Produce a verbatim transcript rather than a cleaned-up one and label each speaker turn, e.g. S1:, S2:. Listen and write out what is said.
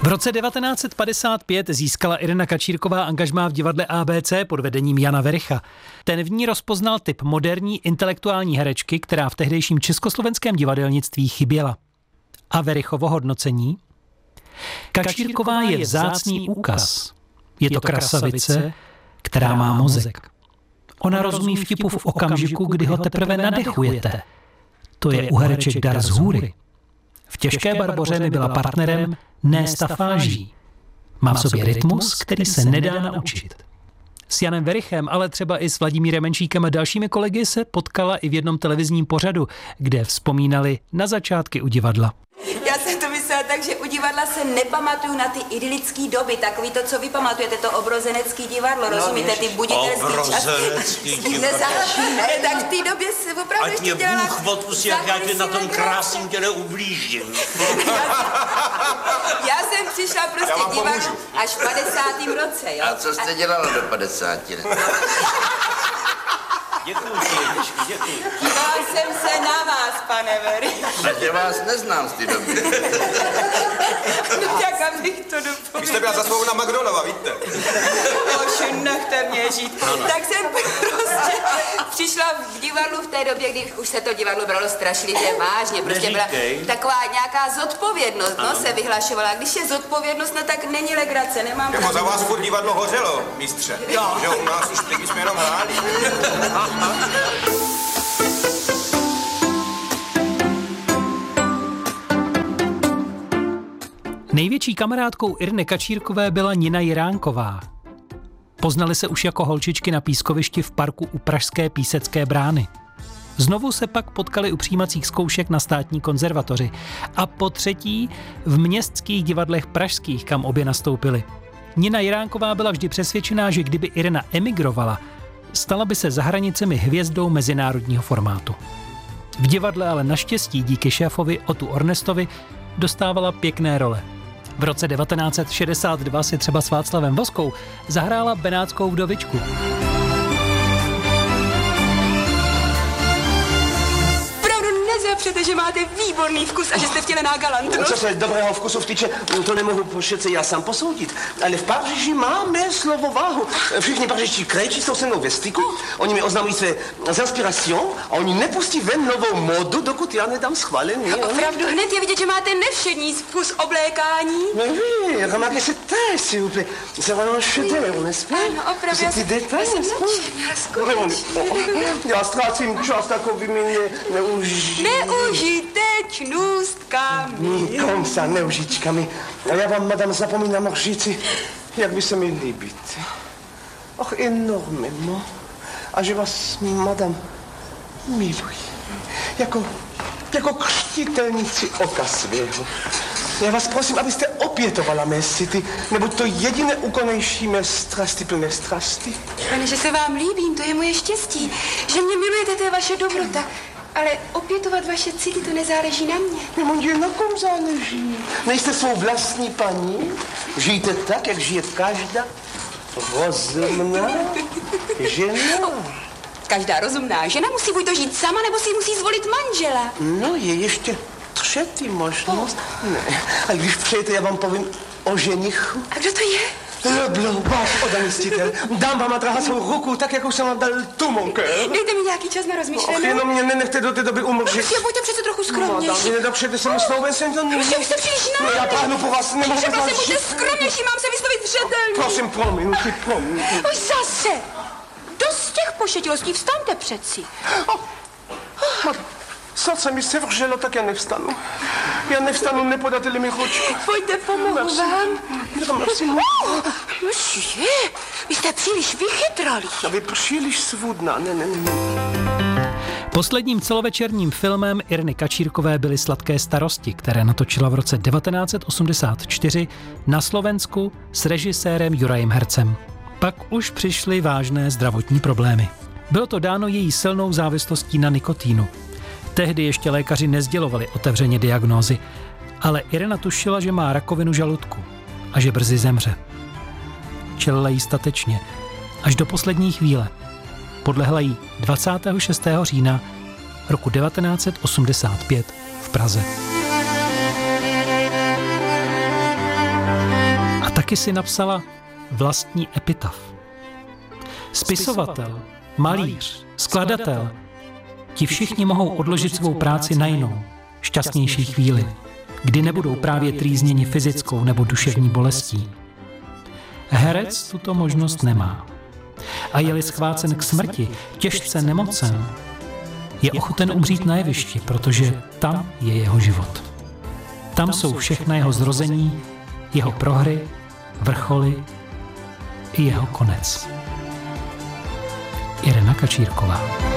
S1: V roce devatenáct set padesát pět získala Irena Kačírková angažmá v divadle A B C pod vedením Jana Wericha. Ten v ní rozpoznal typ moderní intelektuální herečky, která v tehdejším československém divadelnictví chyběla. A Werichovo hodnocení? Kačírková je vzácný úkaz. Je to krasavice, která má mozek. Ona rozumí vtipu v okamžiku, kdy ho teprve nadechujete. To je u hereček dar z hůry. V Těžké Barboře mi byla partnerem, ne stafáží. Má v sobě rytmus, který se nedá naučit. S Janem Werichem, ale třeba i s Vladimírem Menšíkem a dalšími kolegy se potkala i v jednom televizním pořadu, kde vzpomínali na začátky u divadla.
S2: Já jsem to myslela tak, že u divadla se nepamatuju na ty idylické doby, takový to, co vy pamatujete, to obrozenecký divadlo, no, rozumíte, ty buditelský čas. Ne, tak v té době se opravdu
S3: ať
S2: ještě
S3: mě
S2: dělala...
S3: Bůh odpustí, jak já tě na tom krásném těle ublížím.
S2: Já jsem přišla prostě k divadlu až v padesátém roce, jo.
S4: A co jste dělala do padesáti let?
S3: Děkuji, Jeničku, děkuji.
S2: Dívala jsem se na vás, pane Veri.
S4: Takže vás neznám z té doby.
S2: No tak, abych to dopověděla.
S5: Vy jste byla zasmlouvaná na Magdonova, víte?
S2: Bože, nechte mě žít. No, no. Tak jsem prostě přišla v divadlu v té době, kdy už se to divadlo bralo strašlivě vážně. Prostě byla taková nějaká zodpovědnost, no, se vyhlašovala. Když je zodpovědnost, no tak není legrace, nemám...
S5: Jako za vás furt divadlo hořelo, mistře. Jo. Že u nás už teď jsme jenom hráli.
S1: Největší kamarádkou Irny Kačírkové byla Nina Jiránková. Poznali se už jako holčičky na pískovišti v parku u pražské Písecké brány. Znovu se pak potkali u přijímacích zkoušek na státní konzervatoři a po třetí v městských divadlech pražských, kam obě nastoupily. Nina Jiránková byla vždy přesvědčená, že kdyby Irena emigrovala, stala by se za hranicemi hvězdou mezinárodního formátu. V divadle ale naštěstí díky šéfovi Otu Ornestovi dostávala pěkné role. V roce devatenáct set šedesát dva si třeba s Václavem Voskou zahrála Benátskou vdovičku.
S2: Nepřete, že máte výborný vkus a že jste vtělená galantnost.
S6: Co se dobrého vkusu vtyče, to nemohu přece já sám posoudit. Ale v Paříži máme slovo váhu. Všichni pařížští krejči jsou se mnou ve styku, oni mi oznamují své inspirace a oni nepustí ven novou modu, dokud já nedám schválení.
S2: Opravdu hned je vidět, že máte nevšední vkus oblékání.
S6: Mais oui, remarquez cette taille, s'il vous plaît. C'est vraiment un chef-d'œuvre, n'est-ce pas?
S2: Ano, opravdu.
S6: Ces petits détails, n'est-ce pas? Já ztrácím čas takovými neužitými.
S2: Neužitečnůstkami.
S6: Komsa, neužičkami. A já vám, madame, zapomínám říci, jak by se mi líbit. Och, enormément. A že vás, madame, miluji. Jako, jako křtitelnici oka svého. Já vás prosím, abyste opětovala mé city, neboť to jediné úkonnější mé strasti, plné strasti.
S2: Pane, že se vám líbím, to je moje štěstí. Že mě milujete, to je vaše dobrota. Ale opětovat vaše city, to nezáleží na mě.
S6: No, mon Dieu, na kom záleží? Nejste svou vlastní paní? Žijte tak, jak žije každá rozumná žena.
S2: Každá rozumná žena musí buď to žít sama, nebo si musí zvolit manžela.
S6: No, je ještě třetí možnost. Oh. Ne, a když přejete, já vám povím o ženichu.
S2: A kdo to je?
S6: Leblanc, váš odaný stitel. Dám vám a trhá svou ruku, tak jako jsem vám dal tu, mon cœur.
S2: Dejte mi nějaký čas na rozmyšlenou.
S6: Och, jenom mě nenechte do té doby umřít.
S2: Prostě buďte přece trochu skromnější.
S6: Madame, vy nedopřejete se mu snouben, jsem to
S2: Prostě už jste příliš náhodný.
S6: Já páhnu po vás, nemohu
S2: Že
S6: vás
S2: prosím, buďte
S6: žít.
S2: skromnější, mám se vyslovit zřetelně.
S6: Prosím, prominutí, prominutí.
S2: Oj, zase. Dost těch pošetilostí, vstaňte přeci.
S6: Oh. Oh. Srdce mi se vrželo, tak já nevstanu. Já nevstanu, nepodáte-li mi ručku.
S2: Pojďte, pomohu
S6: Merci.
S2: vám.
S6: Merci.
S2: Oh, je, vy jste příliš vychytrali.
S6: A vy příliš svůdná, ne, ne, ne.
S1: Posledním celovečerním filmem Irny Kačírkové byly Sladké starosti, které natočila v roce devatenáct set osmdesát čtyři na Slovensku s režisérem Jurajem Hercem. Pak už přišly vážné zdravotní problémy. Bylo to dáno její silnou závislostí na nikotínu. Tehdy ještě lékaři nesdělovali otevřeně diagnózy, ale Irena tušila, že má rakovinu žaludku a že brzy zemře. Čelila jí statečně, až do poslední chvíle. Podlehla jí dvacátého šestého října roku devatenáct set osmdesát pět v Praze. taky si napsala vlastní epitaf. Spisovatel, malíř, skladatel, ti všichni mohou odložit svou práci na jinou, šťastnější chvíli, kdy nebudou právě trýzněni fyzickou nebo duševní bolestí. Herec tuto možnost nemá. A je-li schvácen k smrti, těžce nemocen, je ochoten umřít na jevišti, protože tam je jeho život. Tam jsou všechna jeho zrození, jeho prohry, vrcholy i jeho konec. Irena Kačírková.